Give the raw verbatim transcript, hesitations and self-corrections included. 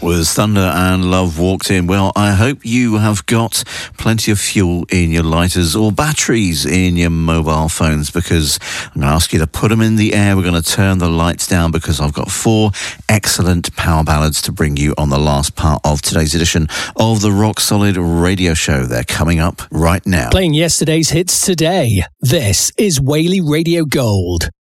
was Thunder and Love Walked In. Well, I hope you have got plenty of fuel in your lighters or batteries in your mobile phones, because I'm going to ask you to put them in the air. We're going to turn the lights down because I've got four excellent power ballads to bring you on the last part of today's edition of the Rock Solid Radio Show. They're coming up right now. Playing yesterday's hits today. This is Whaley Radio Gold.